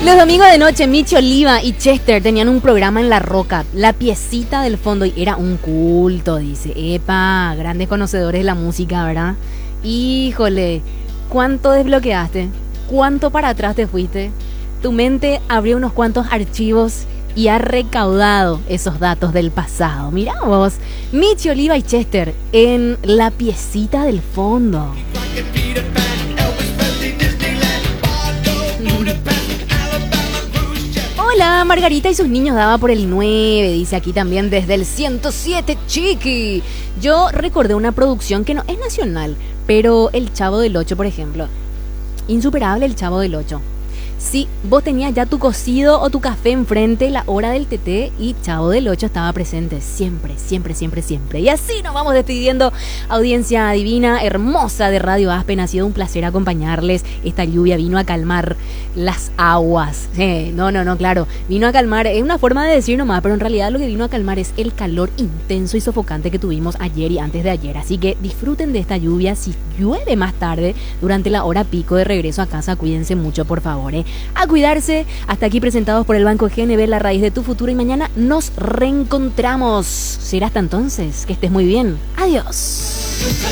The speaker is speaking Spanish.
Los domingos de noche, Michi Oliva y Chester tenían un programa en La Roca, La Piecita del Fondo, y era un culto, dice. Epa, grandes conocedores de la música, ¿verdad? Híjole, ¿cuánto desbloqueaste? ¿Cuánto para atrás te fuiste? Tu mente abrió unos cuantos archivos y ha recaudado esos datos del pasado. Mirá vos, Michi Oliva y Chester en La Piecita del Fondo. Hola, Margarita y sus niños daba por el 9, dice aquí también desde el 107, Chiqui. Yo recordé una producción que no es nacional, pero El Chavo del Ocho, por ejemplo. Insuperable El Chavo del Ocho. Sí, vos tenías ya tu cocido o tu café enfrente, la hora del teté, y Chavo del Ocho estaba presente siempre, siempre, siempre, siempre. Y así nos vamos despidiendo, audiencia divina, hermosa de Radio Aspen. Ha sido un placer acompañarles. Esta lluvia vino a calmar las aguas. No, claro, vino a calmar, es una forma de decir nomás, pero en realidad lo que vino a calmar es el calor intenso y sofocante que tuvimos ayer y antes de ayer. Así que disfruten de esta lluvia. Si llueve más tarde, durante la hora pico de regreso a casa, cuídense mucho, por favor, a cuidarse. Hasta aquí presentados por el Banco GNB, la raíz de tu futuro, y mañana nos reencontramos. Será hasta entonces, que estés muy bien. Adiós.